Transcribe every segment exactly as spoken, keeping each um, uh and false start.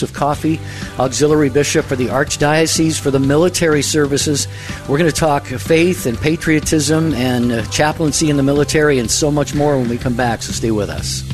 Joseph Coffey, Auxiliary Bishop for the Archdiocese for the Military Services. We're going to talk faith and patriotism and uh, chaplaincy in the military and so much more when we come back, so stay with us.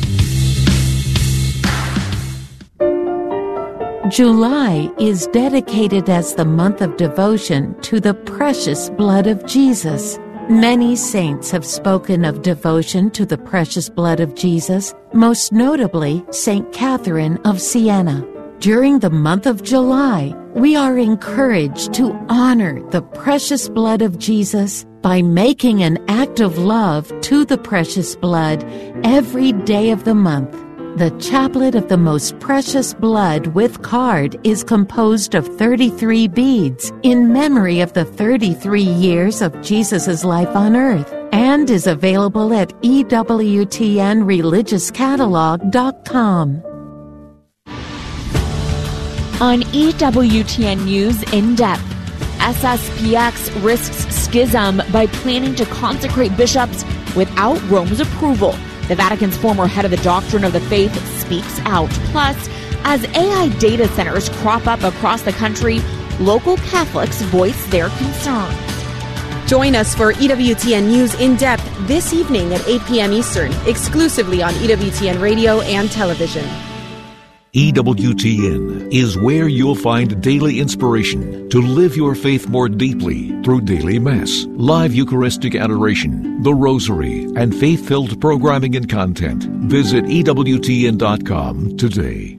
July is dedicated as the month of devotion to the precious blood of Jesus. Many saints have spoken of devotion to the precious blood of Jesus, most notably Saint Catherine of Siena. During the month of July, we are encouraged to honor the precious blood of Jesus by making an act of love to the precious blood every day of the month. The Chaplet of the Most Precious Blood with card is composed of thirty-three beads in memory of the thirty-three years of Jesus' life on earth and is available at E W T N religious catalog dot com. On E W T N News In Depth, S S P X risks schism by planning to consecrate bishops without Rome's approval. The Vatican's former head of the Doctrine of the Faith speaks out. Plus, as A I data centers crop up across the country, local Catholics voice their concerns. Join us for E W T N News In Depth this evening at eight p.m. Eastern, exclusively on E W T N Radio and television. E W T N is where you'll find daily inspiration to live your faith more deeply through daily Mass, live Eucharistic adoration, the Rosary, and faith-filled programming and content. Visit E W T N dot com today.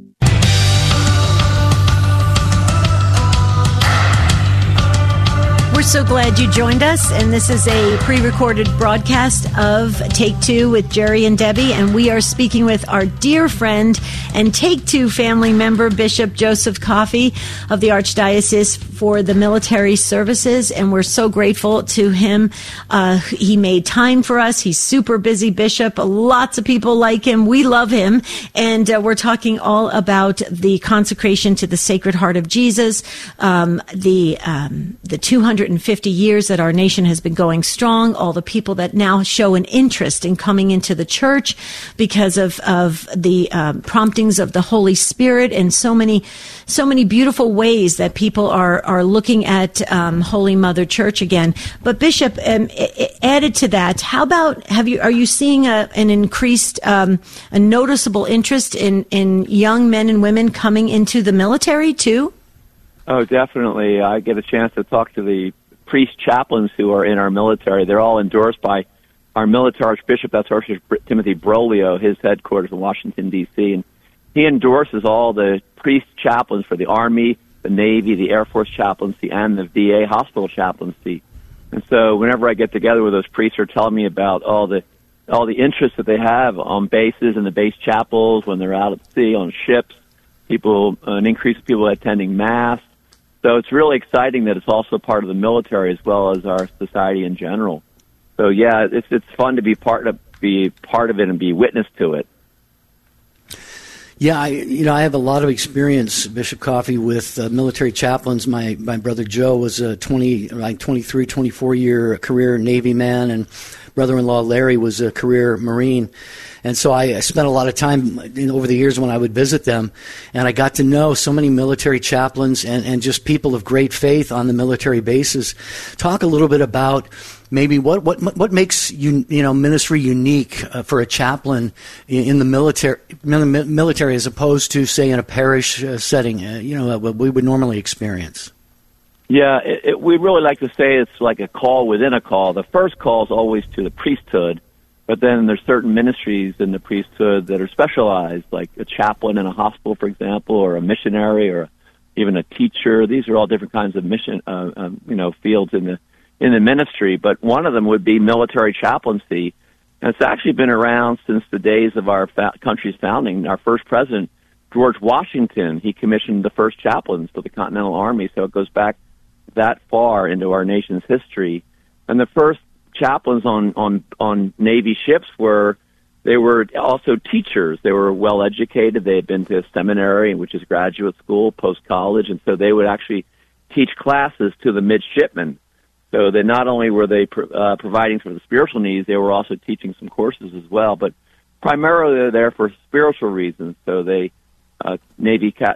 We're so glad you joined us, and this is a pre-recorded broadcast of Take Two with Jerry and Debbie, and we are speaking with our dear friend and Take Two family member, Bishop Joseph Coffey of the Archdiocese for the Military Services, and we're so grateful to him. Uh, he made time for us. He's super busy bishop. Lots of people like him. We love him, and uh, we're talking all about the consecration to the Sacred Heart of Jesus, um, the um, the two hundred fifty years that our nation has been going strong, all the people that now show an interest in coming into the church because of, of the um, promptings of the Holy Spirit, and so many, so many beautiful ways that people are, are looking at um, Holy Mother Church again. But Bishop, um, added to that, how about, have you, are you seeing a, an increased, um, a noticeable interest in, in young men and women coming into the military too? Oh, definitely. I get a chance to talk to the priest chaplains who are in our military. They're all endorsed by our military archbishop. That's Archbishop Timothy Broglio, his headquarters in Washington, D C And he endorses all the priest chaplains for the Army, the Navy, the Air Force chaplaincy, and the V A hospital chaplaincy. And so whenever I get together with those priests, they're telling me about all the all the interests that they have on bases and the base chapels, when they're out at sea, on ships, people, an increase of people attending Mass. So it's really exciting that it's also part of the military as well as our society in general. So yeah, it's it's fun to be part of be part of it and be witness to it. Yeah, I, you know, I have a lot of experience, Bishop Coffey, with uh, military chaplains. My my brother Joe was a twenty, like twenty-three, twenty-four year career Navy man, and brother-in-law Larry was a career Marine. And so I, I spent a lot of time in, over the years when I would visit them, and I got to know so many military chaplains and, and just people of great faith on the military bases. Talk a little bit about maybe what what what makes you you know ministry unique uh, for a chaplain in, in the military military as opposed to, say, in a parish uh, setting, uh, you know, what we would normally experience. Yeah, it, it, we really like to say it's like a call within a call. The first call is always to the priesthood, but then there's certain ministries in the priesthood that are specialized, like a chaplain in a hospital, for example, or a missionary, or even a teacher. These are all different kinds of mission, uh, um, you know, fields in the in the ministry. But one of them would be military chaplaincy, and it's actually been around since the days of our fa- country's founding. Our first president, George Washington, he commissioned the first chaplains for the Continental Army, so it goes back that far into our nation's history. And the first chaplains on, on, on Navy ships were, they were also teachers. They were well educated. They had been to seminary, which is graduate school, post-college, and so they would actually teach classes to the midshipmen. So they not only were they pro- uh, providing for the spiritual needs, they were also teaching some courses as well. But primarily they're there for spiritual reasons. So they uh, Navy ca-